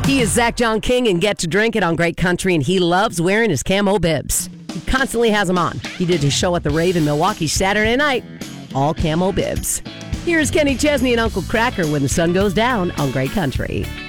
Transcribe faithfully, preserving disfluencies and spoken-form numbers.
He is Zach John King and Get to Drink It on Great Country, and he loves wearing his camo bibs. He constantly has them on. He did his show at the Rave in Milwaukee Saturday night, all camo bibs. Here's Kenny Chesney and Uncle Cracker when the sun goes down on Great Country.